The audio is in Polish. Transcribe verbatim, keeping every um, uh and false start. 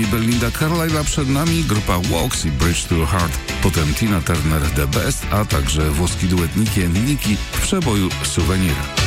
i Belinda Carlisle'a, przed nami grupa Walks i Bridge to Heart, potem Tina Turner The Best, a także włoski duet Nicky and Nicky w przeboju Souvenir.